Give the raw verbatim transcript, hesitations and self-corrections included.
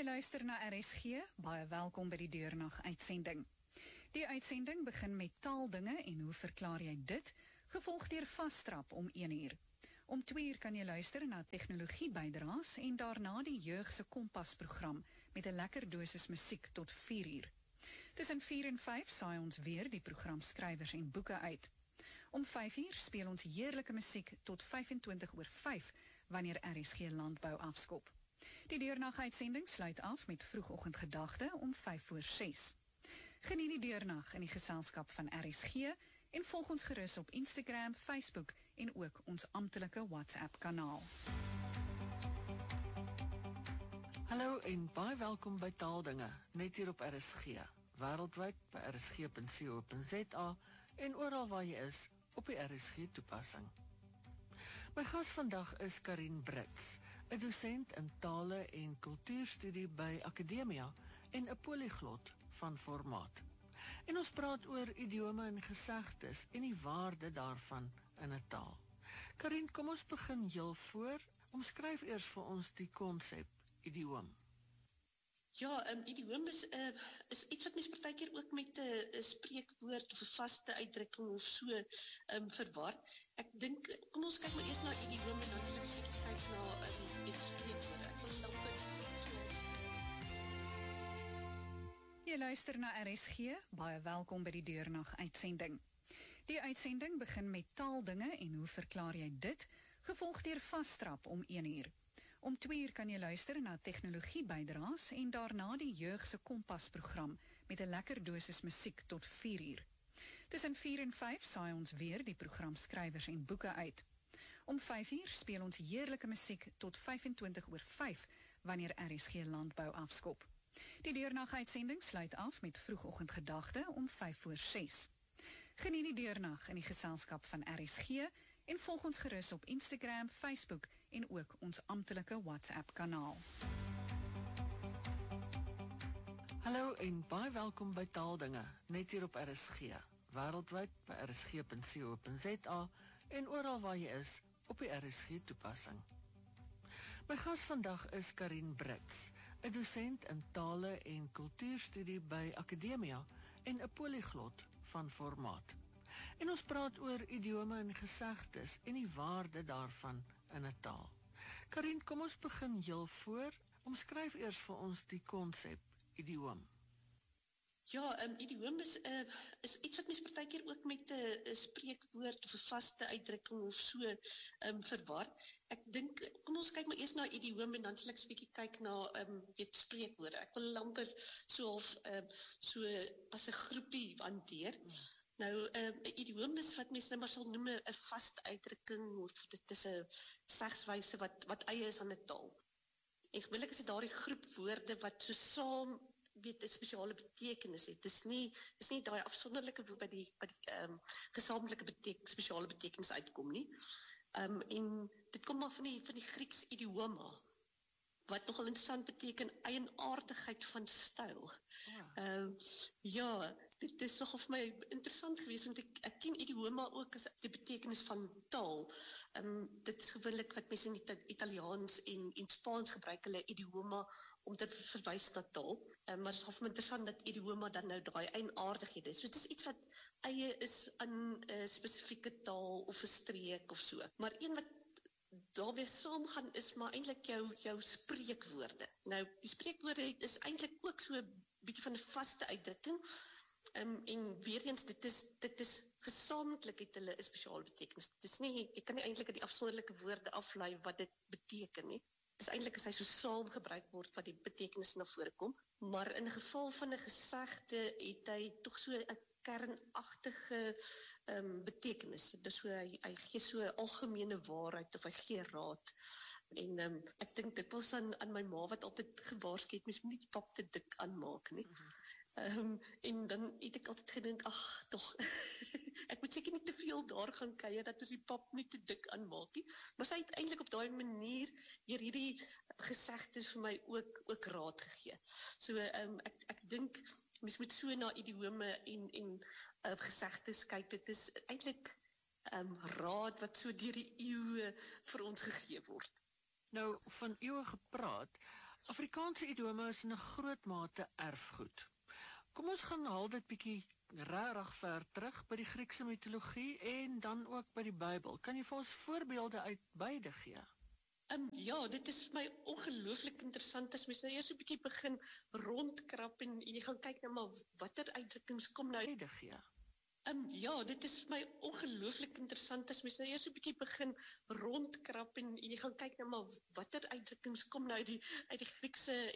Jy luister na R S G, baie welkom by die Deurnag uitsending. Die uitsending begin met taaldinge en hoe verklaar jy dit, gevolg deur Vastrap om een uur. Om twee uur kan jy luister na tegnologie bydraes en daarna die jeugse kompas program met 'n lekker dosis musiek tot vier uur. Tussen vier en vyf saai ons weer die program skrywers en boeke uit. Om vyf uur speel ons heerlike musiek tot vyfentwintig oor vyf wanneer R S G landbou afskop. Die deurnag uitsending sluit af met vroegoggendgedagte om vyf voor ses. Geniet die deurnag in die geselskap van R S G en volg ons gerus op Instagram, Facebook en ook ons amptelike WhatsApp kanaal. Hallo en baie welkom by Taaldinge, net hier op R S G, wêreldwyd by r s g punt co punt z a en oral waar jy is op die R S G toepassing. My gas vandag is Karin Brits, 'n dosent in tale en kultuurstudie by Akademia en 'n polyglot van formaat. En ons praat oor idiome en gesegdes en die waarde daarvan in 'n taal. Karin, kom ons begin heel voor. Omskryf eers vir ons die konsep idioom. Ja, um, idioom is, uh, is iets wat mens partykeer ook met 'n uh, spreekwoord of 'n vaste uitdrukking of so um, verwar. Ek dink, kom ons kyk maar eers na idioom en dan sal ek 'n bietjie kyk na um, die spreekwoorde. Ek wil langer so. Jy luister na R S G, baie welkom by die Deurnag uitsending. Die uitsending begin met taaldinge en hoe verklaar jy dit, gevolg deur Vastrap om een uur. Om twee uur kan jy luister na tegnologie bydraes en daarna die jeugse kompas program met 'n lekker dosis musiek tot vier uur. Tussen vier en vyf saai ons weer die program skrywers en boeke uit. Om vyf uur speel ons heerlike musiek tot vyfentwintig oor vyf wanneer R S G landbou afskop. Die deurnag uitsending sluit af met vroegoggendgedagte om vyf voor ses. Geniet die deurnag in die geselskap van R S G en volg ons gerus op Instagram, Facebook en ook ons amptelike WhatsApp kanaal. Hallo en baie welkom by Taaldinge, net hier op R S G, wêreldwyd by r s g punt co punt z a en oral waar jy is op die R S G toepassing. My gas vandag is Karin Brits, 'n dosent in tale en kultuurstudie by Akademia en 'n polyglot van formaat. En ons praat oor idiome en gesegdes en die waarde daarvan in 'n taal. Karin, kom ons begin heel voor. Omskryf eers vir ons die konsep idioom. Ja, um, idioom is, uh, is iets wat mens partykeer ook met 'n uh, spreekwoord of 'n vaste uitdrukking of so um, verwar. Ek dink, kom ons kyk maar eers na idioom en dan sal ek so 'n bietjie kyk na um, weet spreekwoorde. Ek wil amper so half um, so as 'n groepie hanteer. Hmm. Nou, 'n um, idioom is wat mense nou maar sal noem 'n vaste uitdrukking of dit is 'n segswyse wat wat eie is aan 'n taal. En gewoonlik is dit daardie groep woorde wat so saam weet 'n spesiale betekenis het. Dis nie dis nie daai afsonderlike woord by die by die ehm um, gesamentlike beteken spesiale betekenis uitkom nie. Ehm um, en dit kom maar van die van die Grieks idioma wat nogal interessant beteken eienaardigheid van styl. Ja. Ehm uh, ja, dit is nogal vir my interessant geweest want ek ek ken idioma ook as die betekenis van taal. Ehm um, dit is gewoonlik wat mense in Ita- Italiaans en en Spaans gebruik, hulle idioma om te verwys na taal. Um, maar het is half interessant dat idioma dan nou daai eienaardighede is. So dit is iets wat eie is aan 'n uh, spesifieke taal of 'n streek of so. Maar een wat daarmee saamgaan is maar eintlik jou jou spreekwoorde. Nou die spreekwoorde is eintlik ook so 'n bietjie van 'n vaste uitdrukking. Um, en weer eens dit is dit is gesamentlik het hulle 'n spesiale betekenis. Dit is nie jy kan nie eintlik uit die afsonderlike woorde aflei wat dit beteken nie. Dis eintlik as hy so saam gebruik word wat die betekenis na vore kom, maar in 'n geval van 'n gesegde het hy tog so 'n kernagtige um, betekenis. Dus so hy, hy gee so 'n algemene waarheid of hy gee raad. En um, ek dink dit was aan aan my ma wat altyd gewaarsku het, mens moet nie die pap te dik aanmaak nie. Mm-hmm. Um, en dan het ek altyd gedink, ag, tog, ek moet seker nie te veel daar gaan kuier, dat ons die pap nie te dik aanmaak nie. Maar sy het eintlik op daai manier hier hierdie gesegdes vir my ook ook raad gegee. So um, ek ek dink mens moet so na idiome en en uh, gesegdes kyk. Dit is eintlik um, raad wat so deur die eeue vir ons gegee word. Nou, van eeue gepraat, Afrikaanse idiome is in 'n groot mate erfgoed. Kom ons gaan haal dit bietjie regtig ver terug by die Griekse mitologie en dan ook by die Bybel. Kan jy vir ons voorbeelde uit beide gee? Um, ja, dit is vir my ongelooflik interessant as mens nou eers 'n bietjie begin rondkrap en jy gaan kyk nou maar watter uitdrukkings kom nou. Beide gee. Um, ja, dit is vir my ongelooflik interessant as mens nou eers 'n bietjie begin rondkrap en jy gaan kyk nou maar watter uitdrukkings kom nou uit die uit die Griekse